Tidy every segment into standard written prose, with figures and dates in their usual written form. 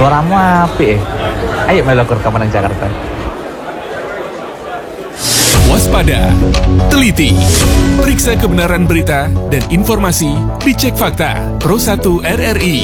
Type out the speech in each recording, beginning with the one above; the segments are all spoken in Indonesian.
Suaramu apik. Ayo melu rekaman nang Jakarta. Waspada, teliti, periksa kebenaran berita dan informasi, dicek fakta. Pro 1 RRI.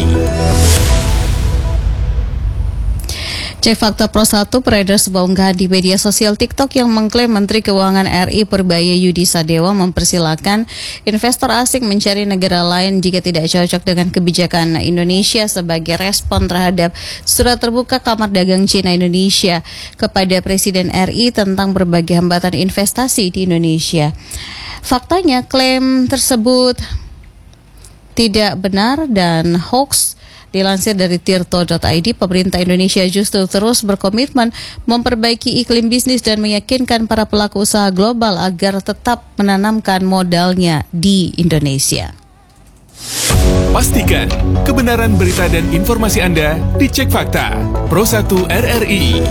Cek fakta Pro 1 beredar sebuah unggahan di media sosial TikTok yang mengklaim Menteri Keuangan RI Purbaya Yudi Sadewa mempersilahkan investor asing mencari negara lain jika tidak cocok dengan kebijakan Indonesia sebagai respon terhadap surat terbuka Kamar Dagang Cina Indonesia kepada Presiden RI tentang berbagai hambatan investasi di Indonesia. Faktanya, klaim tersebut tidak benar dan hoax. Dilansir dari tirto.id, pemerintah Indonesia justru terus berkomitmen memperbaiki iklim bisnis dan meyakinkan para pelaku usaha global agar tetap menanamkan modalnya di Indonesia. Pastikan kebenaran berita dan informasi Anda dicek fakta. Pro 1 RRI.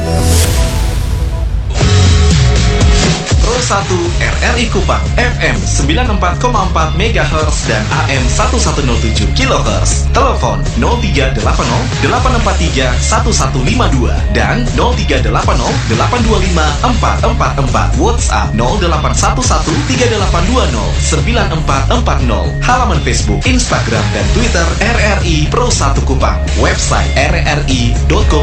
Pro 1 RRI Kupang FM 94,4 MHz dan AM 1107 kHz. Telepon 0380 843 1152 dan 0380 825 444. WhatsApp 0811 3820 9440. Halaman Facebook, Instagram dan Twitter RRI Pro 1 Kupang. Website rri.com